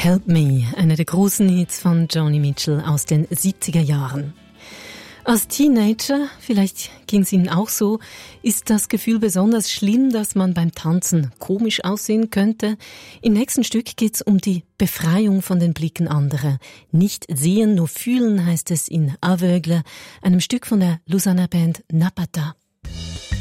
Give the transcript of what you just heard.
Help Me, einer der großen Hits von Joni Mitchell aus den 70er Jahren. Als Teenager, vielleicht ging es Ihnen auch so, ist das Gefühl besonders schlimm, dass man beim Tanzen komisch aussehen könnte. Im nächsten Stück geht es um die Befreiung von den Blicken anderer. Nicht sehen, nur fühlen heißt es in Aveugle, einem Stück von der Lausanner Band Napata.